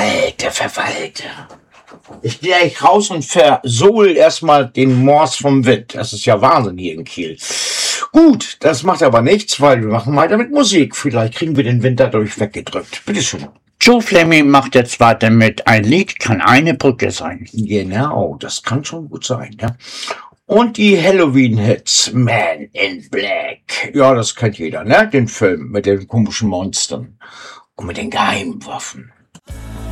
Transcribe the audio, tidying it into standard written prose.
Verwalter. Ich gehe gleich raus und versohl erstmal den Mors vom Wind. Das ist ja Wahnsinn hier in Kiel. Gut, das macht aber nichts, weil wir machen weiter mit Musik. Vielleicht kriegen wir den Wind dadurch weggedrückt. Bitteschön. Joe Fleming macht jetzt weiter mit Ein Lied kann eine Brücke sein. Genau, das kann schon gut sein, ja. Und die Halloween-Hits Man in Black. Ja, das kennt jeder, ne? Den Film mit den komischen Monstern und mit den Geheimwaffen.